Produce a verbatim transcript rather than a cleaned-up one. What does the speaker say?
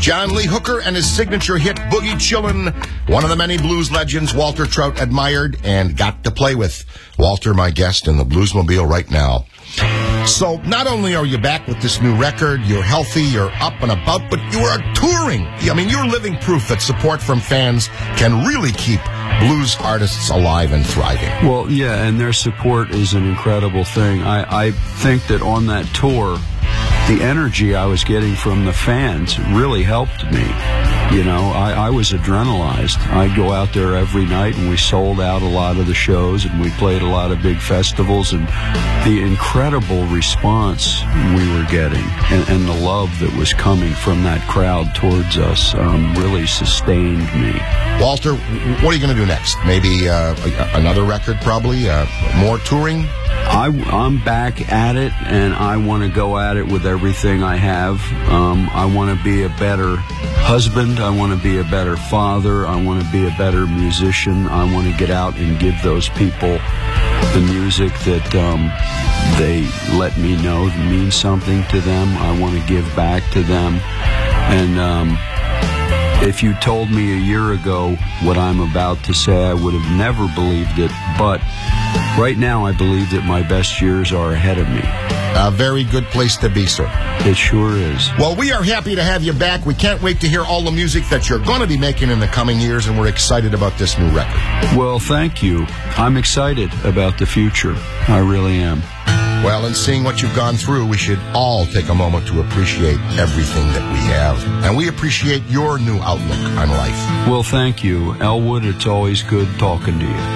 John Lee Hooker and his signature hit, Boogie Chillin', one of the many blues legends Walter Trout admired and got to play with. Walter, my guest in the Bluesmobile right now. So, not only are you back with this new record, you're healthy, you're up and about, but you are touring. I mean, you're living proof that support from fans can really keep blues artists alive and thriving. Well, yeah, and their support is an incredible thing. I, I think that on that tour, the energy I was getting from the fans really helped me. You know, I, I was adrenalized. I'd go out there every night, and we sold out a lot of the shows, and we played a lot of big festivals, and the incredible response we were getting and, and the love that was coming from that crowd towards us um, really sustained me. Walter, what are you going to do next? Maybe uh, another record, probably? Uh, more touring? I, I'm back at it, and I want to go at it with everything I have. Um, I want to be a better husband. I want to be a better father. I want to be a better musician. I want to get out and give those people the music that um, they let me know means something to them. I want to give back to them. And um, if you told me a year ago what I'm about to say, I would have never believed it. But right now, I believe that my best years are ahead of me. A very good place to be, sir. It sure is. Well, we are happy to have you back. We can't wait to hear all the music that you're going to be making in the coming years, and we're excited about this new record. Well, thank you. I'm excited about the future. I really am. Well, in seeing what you've gone through, we should all take a moment to appreciate everything that we have. And we appreciate your new outlook on life. Well, thank you. Elwood, it's always good talking to you.